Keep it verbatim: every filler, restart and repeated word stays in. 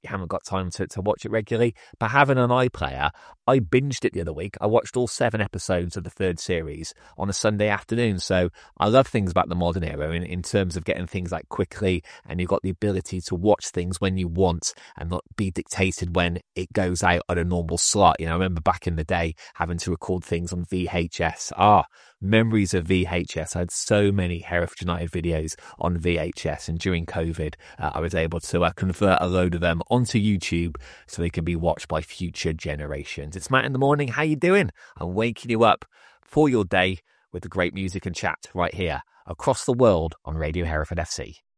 you haven't got time to, to watch it regularly. But having an iPlayer, I binged it the other week. I watched all seven episodes of the third series on a Sunday afternoon. So I love things about the modern era in, in terms of getting things like quickly, and you've got the ability to watch things when you want and not be dictated when it goes out at a normal slot. You know, I remember back in the day having to record things on V H S. Ah, memories of V H S. I had so many Hereford United videos on V H S, and during COVID, uh, I was able to uh, convert a load of them onto YouTube so they can be watched by future generations. It's Matt in the morning. How you doing? I'm waking you up for your day with the great music and chat right here across the world on Radio Hereford F C.